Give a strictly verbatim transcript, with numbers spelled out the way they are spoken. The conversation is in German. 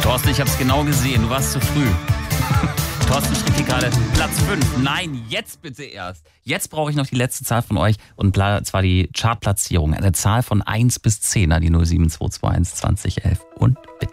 Thorsten, ich hab's genau gesehen. Du warst zu früh. Thorsten schrieb hier gerade Platz fünf. Nein, jetzt bitte erst. Jetzt brauche ich noch die letzte Zahl von euch. Und zwar die Chartplatzierung. Eine Zahl von eins bis zehn an die null sieben zwei zwei eins zwanzig elf. Und bitte.